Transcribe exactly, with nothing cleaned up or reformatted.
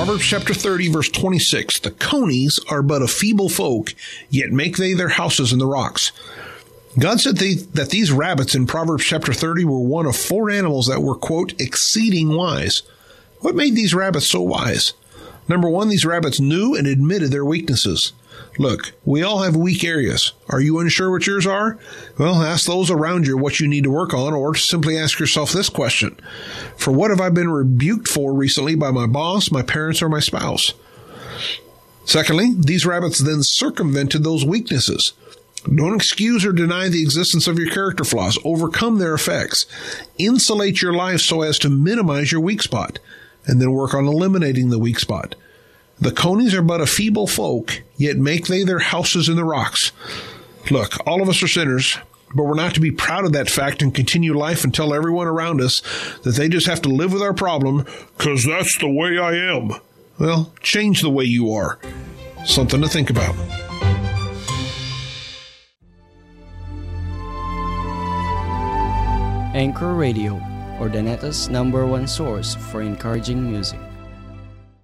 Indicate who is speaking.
Speaker 1: Proverbs chapter thirty, verse twenty-six, the conies are but a feeble folk, yet make they their houses in the rocks. God said they, that these rabbits in Proverbs chapter thirty were one of four animals that were, quote, exceeding wise. What made these rabbits so wise? Number one, these rabbits knew and admitted their weaknesses. Look, we all have weak areas. Are you unsure what yours are? Well, ask those around you what you need to work on, or simply ask yourself this question. For what have I been rebuked for recently by my boss, my parents, or my spouse? Secondly, these rabbits then circumvented those weaknesses. Don't excuse or deny the existence of your character flaws. Overcome their effects. Insulate your life so as to minimize your weak spot, and then work on eliminating the weak spot. The conies are but a feeble folk, yet make they their houses in the rocks. Look, all of us are sinners, but we're not to be proud of that fact and continue life and tell everyone around us that they just have to live with our problem, because that's the way I am. Well, change the way you are. Something to think about.
Speaker 2: Anchor Radio, Ordaneta's number one source for encouraging music.